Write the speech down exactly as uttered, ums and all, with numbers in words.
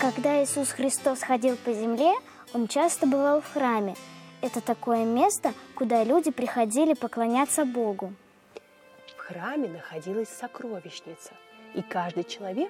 Когда Иисус Христос ходил по земле, Он часто бывал в храме. Это такое место, куда люди приходили поклоняться Богу. В храме находилась сокровищница, и каждый человек